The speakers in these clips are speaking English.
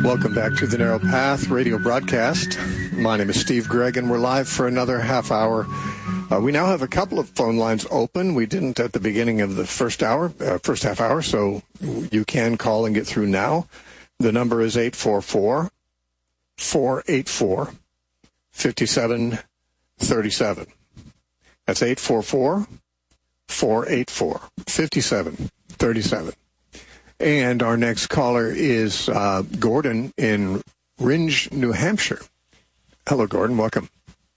Welcome back to the Narrow Path radio broadcast. My name is Steve Gregg, and we're live for another half hour. We now have a couple of phone lines open. We didn't at the beginning of the first half hour, so you can call and get through now. The number is 844-484-5737. That's 844-484-5737. And our next caller is Gordon in Rindge, New Hampshire. Hello, Gordon. Welcome.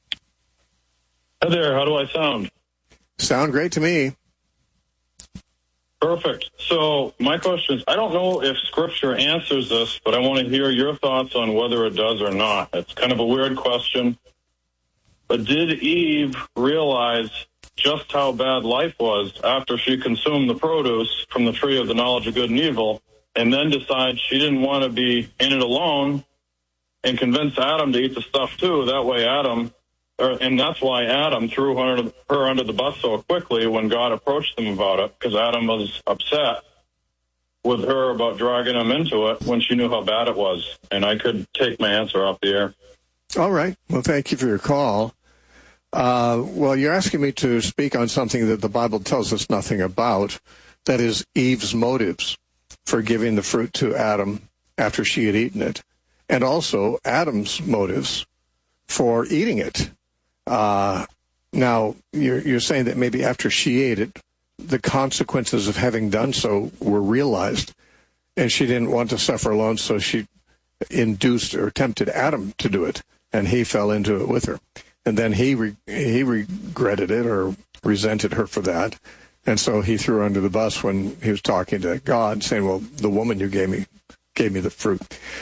Hi there. How do I sound? Sound great to me. Perfect. So my question is, I don't know if Scripture answers this, but I want to hear your thoughts on whether it does or not. It's kind of a weird question. But did Eve realize just how bad life was after she consumed the produce from the tree of the knowledge of good and evil, and then decide she didn't want to be in it alone and convince Adam to eat the stuff too? That way and that's why Adam threw her under the bus so quickly when God approached them about it, because Adam was upset with her about dragging him into it when she knew how bad it was. And I could take my answer off the air. All right. Well, thank you for your call. Well, you're asking me to speak on something that the Bible tells us nothing about. That is Eve's motives for giving the fruit to Adam after she had eaten it, and also Adam's motives for eating it. Now, you're saying that maybe after she ate it, the consequences of having done so were realized, and she didn't want to suffer alone, so she induced or tempted Adam to do it, and he fell into it with her. And then he regretted it or resented her for that. And so he threw her under the bus when he was talking to God, saying, well, the woman you gave me the fruit.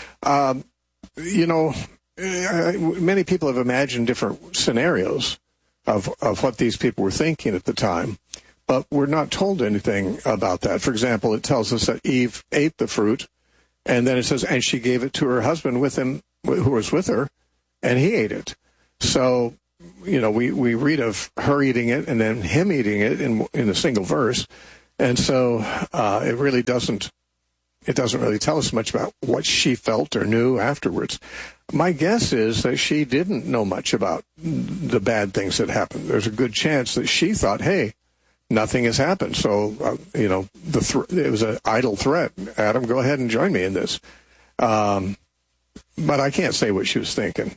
Many people have imagined different scenarios of what these people were thinking at the time, but we're not told anything about that. For example, it tells us that Eve ate the fruit, and then it says, and she gave it to her husband with him, who was with her, and he ate it. So, we read of her eating it and then him eating it in a single verse. And so it really doesn't really tell us much about what she felt or knew afterwards. My guess is that she didn't know much about the bad things that happened. There's a good chance that she thought, hey, nothing has happened. So, it was an idle threat. Adam, go ahead and join me in this. But I can't say what she was thinking.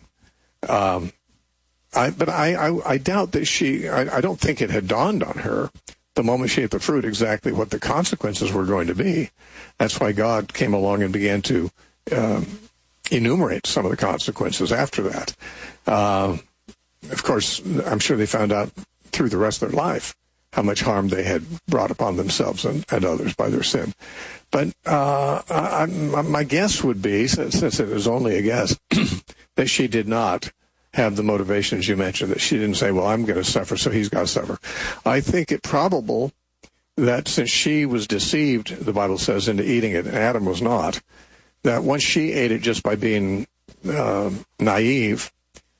I doubt that I don't think it had dawned on her the moment she ate the fruit exactly what the consequences were going to be. That's why God came along and began to enumerate some of the consequences after that. Of course, I'm sure they found out through the rest of their life how much harm they had brought upon themselves and others by their sin. But my guess would be, since it was only a guess, that she did not have the motivations you mentioned, that she didn't say, well, I'm going to suffer, so he's got to suffer. I think it probable that since she was deceived, the Bible says, into eating it, and Adam was not, that once she ate it just by being naive,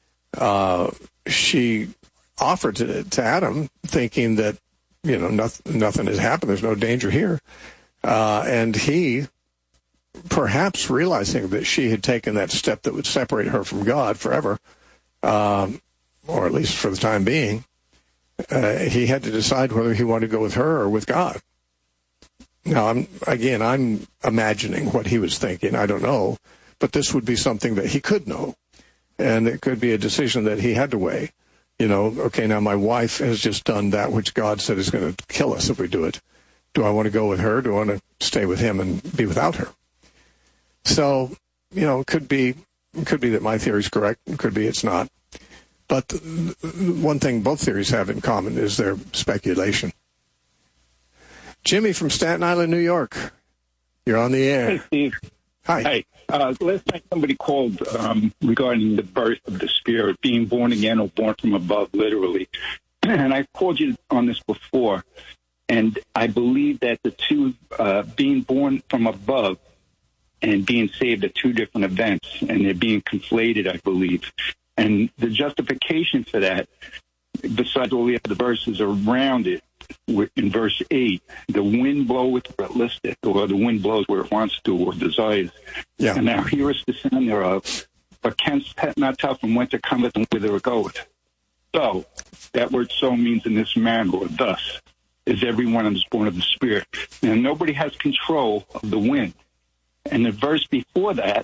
she offered it to Adam, thinking that, nothing has happened, there's no danger here. And he, perhaps realizing that she had taken that step that would separate her from God forever, or at least for the time being, he had to decide whether he wanted to go with her or with God. Now, I'm imagining what he was thinking. I don't know, but this would be something that he could know, and it could be a decision that he had to weigh. Okay, now my wife has just done that which God said is going to kill us if we do it. Do I want to go with her? Do I want to stay with him and be without her? So, it could be that my theory is correct. It could be it's not. But one thing both theories have in common is their speculation. Jimmy from Staten Island, New York. You're on the air. Hey, Steve. Hi. Hey. Last night somebody called regarding the birth of the Spirit, being born again or born from above, literally. And I called you on this before. And I believe that the two, being born from above and being saved, are two different events, and they're being conflated, I believe. And the justification for that, besides all the other verses around it, in verse 8, the wind bloweth where it listeth, or the wind blows where it wants to or desires. Yeah. And thou hearest the sound thereof, but canst not tell from whence it cometh and whither it goeth. So, that word so means in this manner, or thus, is everyone that is born of the Spirit. Now, nobody has control of the wind. And the verse before that,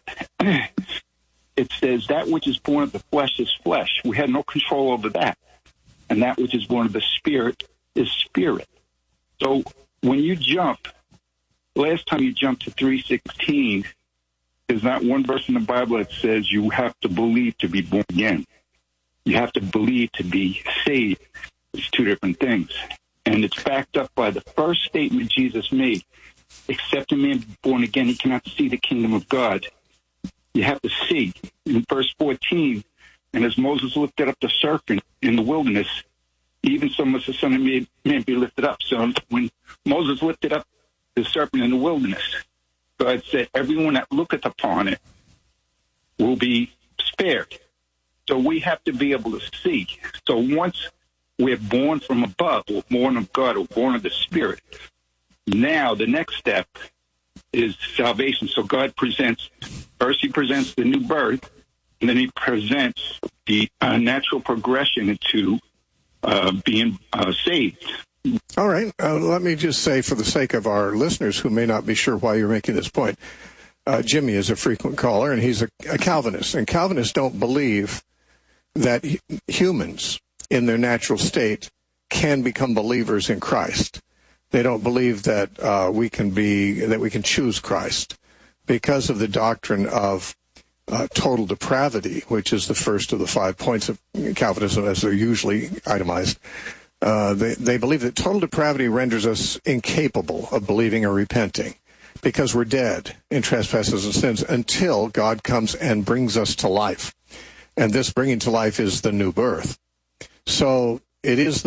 it says, that which is born of the flesh is flesh. We had no control over that. And that which is born of the Spirit is spirit. So, when you jump, last time you jumped to 3:16, there's not one verse in the Bible that says you have to believe to be born again. You have to believe to be saved. It's two different things. And it's backed up by the first statement Jesus made. Except a man be born again, he cannot see the kingdom of God. You have to see. In verse 14, and as Moses lifted up the serpent in the wilderness, even so must the Son of Man be lifted up. So when Moses lifted up the serpent in the wilderness, God said, everyone that looketh upon it will be spared. So we have to be able to see. So once we're born from above, or born of God, or born of the Spirit, now the next step is salvation. So God presents, first he presents the new birth, and then he presents the natural progression into being saved. All right. Let me just say, for the sake of our listeners who may not be sure why you're making this point, Jimmy is a frequent caller, and he's a Calvinist. And Calvinists don't believe that humans in their natural state can become believers in Christ. They don't believe that we can choose Christ because of the doctrine of total depravity, which is the first of the 5 points of Calvinism as they're usually itemized. They believe that total depravity renders us incapable of believing or repenting because we're dead in trespasses and sins until God comes and brings us to life. And this bringing to life is the new birth. So it is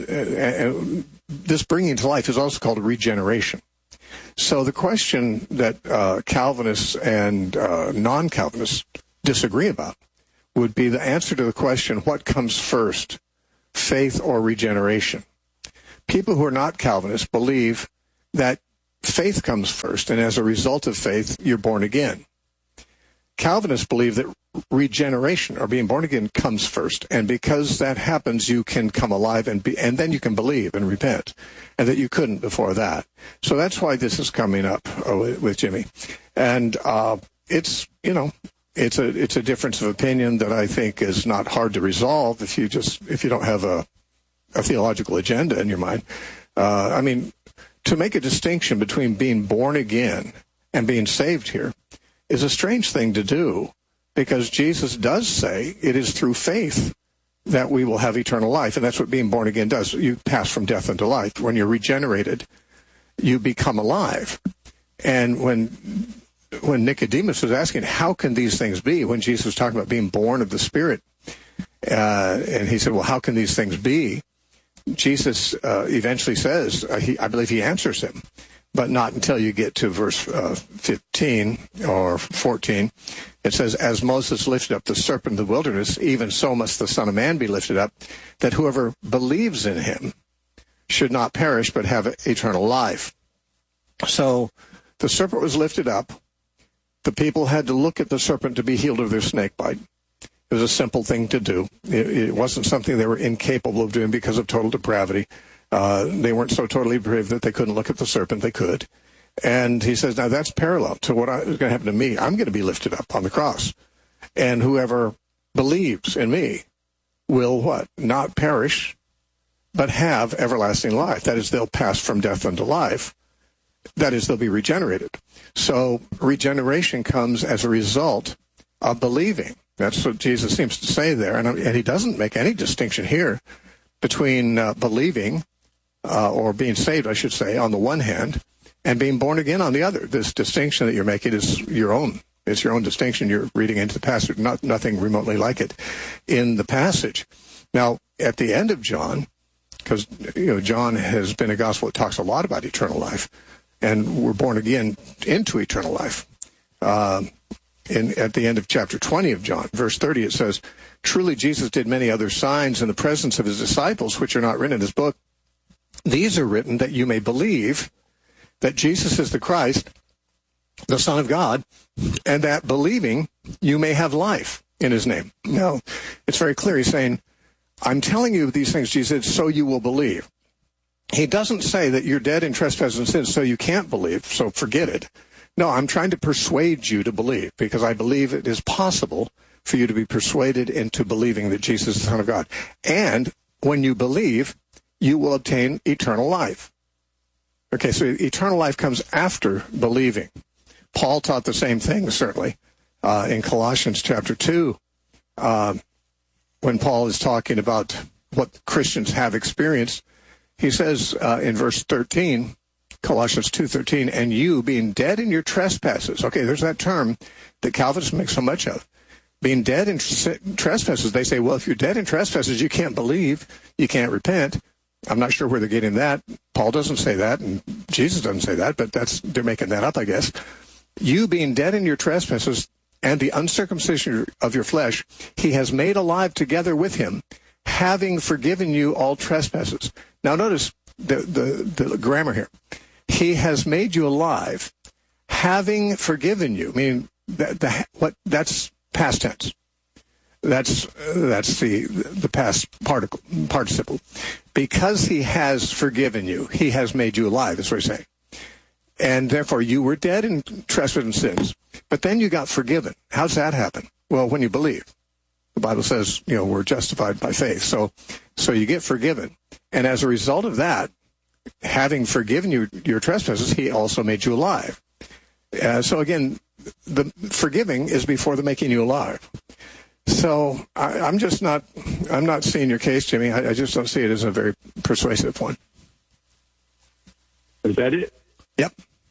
this bringing to life is also called regeneration. So the question that Calvinists and non-Calvinists disagree about would be the answer to the question, what comes first, faith or regeneration? People who are not Calvinists believe that faith comes first, and as a result of faith, you're born again. Calvinists believe that regeneration, or being born again, comes first, and because that happens, you can come alive and then you can believe and repent, and that you couldn't before that. So that's why this is coming up with Jimmy, and it's a difference of opinion that I think is not hard to resolve if you don't have a theological agenda in your mind. I mean, to make a distinction between being born again and being saved here is a strange thing to do, because Jesus does say it is through faith that we will have eternal life, and that's what being born again does. You pass from death into life. When you're regenerated, you become alive. And when Nicodemus was asking, how can these things be, when Jesus was talking about being born of the Spirit, and he said, well, how can these things be? Jesus eventually says, I believe he answers him, but not until you get to verse 15 or 14. It says, as Moses lifted up the serpent in the wilderness, even so must the Son of Man be lifted up, that whoever believes in him should not perish but have eternal life. So the serpent was lifted up. The people had to look at the serpent to be healed of their snake bite. It was a simple thing to do. It wasn't something they were incapable of doing because of total depravity. They weren't so totally depraved that they couldn't look at the serpent. They could. And he says, now that's parallel to what is going to happen to me. I'm going to be lifted up on the cross. And whoever believes in me will what? Not perish, but have everlasting life. That is, they'll pass from death unto life. That is, they'll be regenerated. So regeneration comes as a result of believing. That's what Jesus seems to say there. And he doesn't make any distinction here between believing or being saved, I should say, on the one hand, and being born again on the other. This distinction that you're making is your own. It's your own distinction. You're reading into the passage, nothing remotely like it in the passage. Now, at the end of John, because John has been a gospel that talks a lot about eternal life, and we're born again into eternal life. At the end of chapter 20 of John, verse 30, it says, truly Jesus did many other signs in the presence of his disciples, which are not written in this book. These are written that you may believe that Jesus is the Christ, the Son of God, and that believing you may have life in his name. No, it's very clear. He's saying, I'm telling you these things, Jesus, so you will believe. He doesn't say that you're dead in trespasses and sins, so you can't believe, so forget it. No, I'm trying to persuade you to believe, because I believe it is possible for you to be persuaded into believing that Jesus is the Son of God. And when you believe, you will obtain eternal life. Okay, so eternal life comes after believing. Paul taught the same thing, certainly, in Colossians chapter 2, when Paul is talking about what Christians have experienced. He says in verse 13, Colossians 2:13, and you being dead in your trespasses. Okay, there's that term that Calvinists make so much of. Being dead in trespasses, they say, well, if you're dead in trespasses, you can't believe, you can't repent. I'm not sure where they're getting that. Paul doesn't say that, and Jesus doesn't say that, but they're making that up, I guess. You being dead in your trespasses and the uncircumcision of your flesh, he has made alive together with him, having forgiven you all trespasses. Now notice the grammar here. He has made you alive, having forgiven you. Meaning that's past tense. That's the past participle. Because he has forgiven you, he has made you alive, is what he's saying. And therefore you were dead in trespasses and sins. But then you got forgiven. How's that happen? Well, when you believe. The Bible says, we're justified by faith. So you get forgiven. And as a result of that, having forgiven you your trespasses, he also made you alive. So again, the forgiving is before the making you alive. So I'm not seeing your case, Jimmy. I just don't see it as a very persuasive one. Is that it? Yep.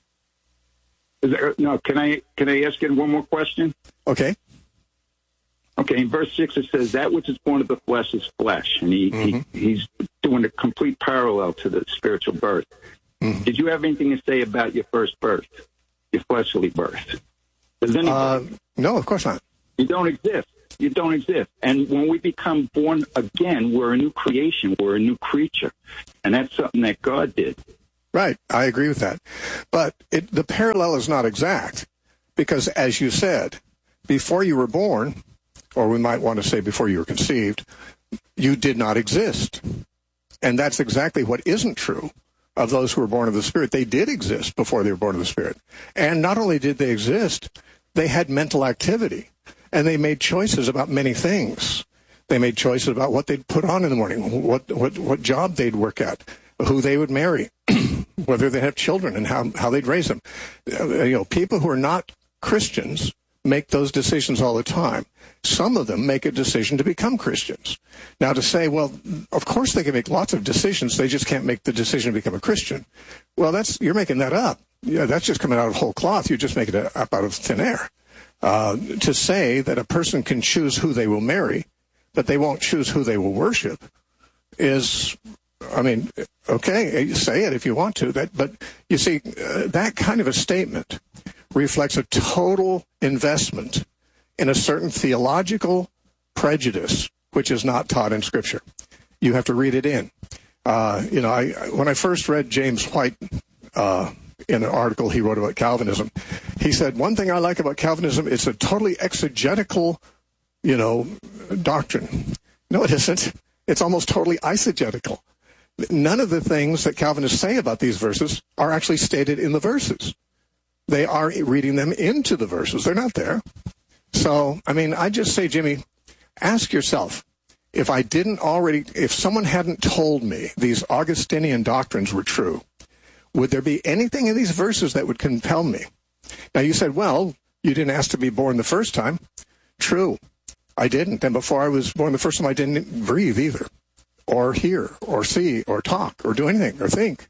Can I ask you one more question? Okay. Okay, in verse 6 it says, that which is born of the flesh is flesh. And he's doing a complete parallel to the spiritual birth. Mm-hmm. Did you have anything to say about your first birth, your fleshly birth? No, of course not. You don't exist. You don't exist. And when we become born again, we're a new creation. We're a new creature. And that's something that God did. Right. I agree with that. But the parallel is not exact because, as you said, before you were born, or we might want to say before you were conceived, you did not exist. And that's exactly what isn't true of those who were born of the Spirit. They did exist before they were born of the Spirit. And not only did they exist, they had mental activity. And they made choices about many things. They made choices about what they'd put on in the morning, what job they'd work at, who they would marry, whether they'd have children and how they'd raise them. People who are not Christians make those decisions all the time. Some of them make a decision to become Christians. Now to say, well, of course they can make lots of decisions, they just can't make the decision to become a Christian. Well, you're making that up. Yeah, that's just coming out of whole cloth. You're just making it up out of thin air. To say that a person can choose who they will marry, but they won't choose who they will worship is, okay, say it if you want to. But you see, that kind of a statement reflects a total investment in a certain theological prejudice, which is not taught in Scripture. You have to read it in. When I first read James White in an article he wrote about Calvinism, he said, one thing I like about Calvinism, it's a totally exegetical, doctrine. No, it isn't. It's almost totally eisegetical. None of the things that Calvinists say about these verses are actually stated in the verses. They are reading them into the verses. They're not there. So, I just say, Jimmy, ask yourself, if someone hadn't told me these Augustinian doctrines were true, would there be anything in these verses that would compel me? Now, you said, well, you didn't ask to be born the first time. True, I didn't. And before I was born the first time, I didn't breathe either, or hear, or see, or talk, or do anything, or think.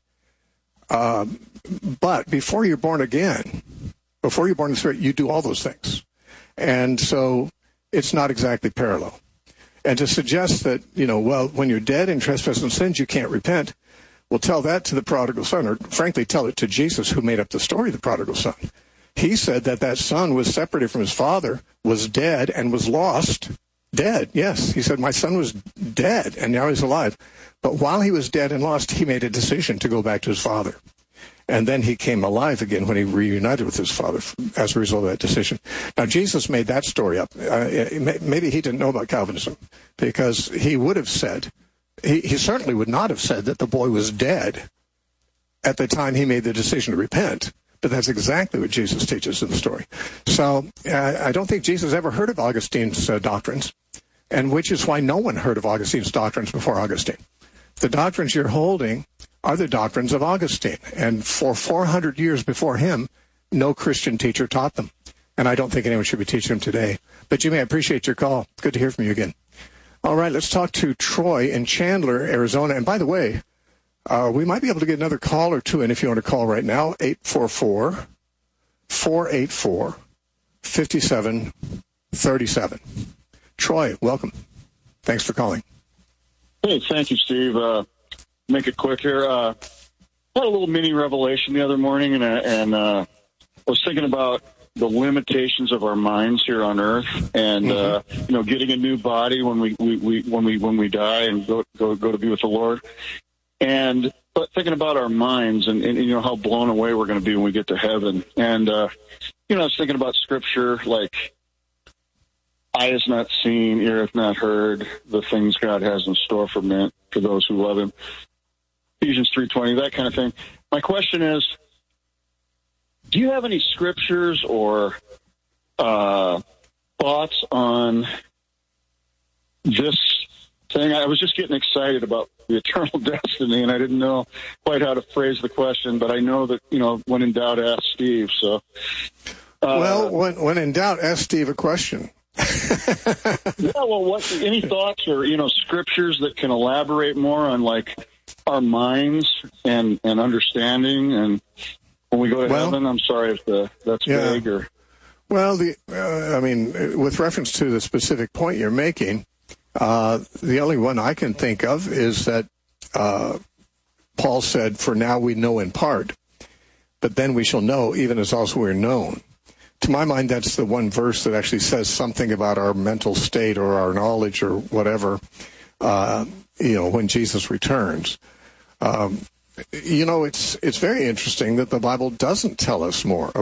But before you're born again, before you're born in the Spirit, you do all those things. And so it's not exactly parallel. And to suggest that, when you're dead in trespasses and sins, you can't repent, well, tell that to the prodigal son, or frankly, tell it to Jesus, who made up the story of the prodigal son. He said that son was separated from his father, was dead, and was lost. Dead, yes. He said, my son was dead, and now he's alive. But while he was dead and lost, he made a decision to go back to his father. And then he came alive again when he reunited with his Father as a result of that decision. Now, Jesus made that story up. Maybe he didn't know about Calvinism, because he would have said, he certainly would not have said that the boy was dead at the time he made the decision to repent. But that's exactly what Jesus teaches in the story. So I don't think Jesus ever heard of Augustine's doctrines, and which is why no one heard of Augustine's doctrines before Augustine. The doctrines you're holding are the doctrines of Augustine, and for 400 years before him, no Christian teacher taught them. And I don't think anyone should be teaching them today. But Jimmy, I appreciate your call. Good to hear from you again. All right, let's talk to Troy in Chandler, Arizona. And by the way, we might be able to get another call or two in if you want to call right now, 844-484-5737. Troy, welcome. Thanks for calling. Hey, thank you, Steve. Make it quick here. Had a little mini revelation the other morning, and was thinking about the limitations of our minds here on Earth, and getting a new body when we die and go to be with the Lord, but thinking about our minds and how blown away we're going to be when we get to heaven, and I was thinking about Scripture like, eye has not seen, ear hath not heard the things God has in store for those who love Him. Ephesians 3:20, that kind of thing. My question is, do you have any scriptures or thoughts on this thing? I was just getting excited about the eternal destiny, and I didn't know quite how to phrase the question, but I know that, when in doubt, ask Steve. So, well, when in doubt, ask Steve a question. Yeah, well, any thoughts or, scriptures that can elaborate more on, like, our minds and understanding, and when we go to heaven? I'm sorry if that's vague or... Well, with reference to the specific point you're making, the only one I can think of is that Paul said, "For now we know in part, but then we shall know, even as also we're known." To my mind, that's the one verse that actually says something about our mental state or our knowledge or whatever, when Jesus returns. It's very interesting that the Bible doesn't tell us more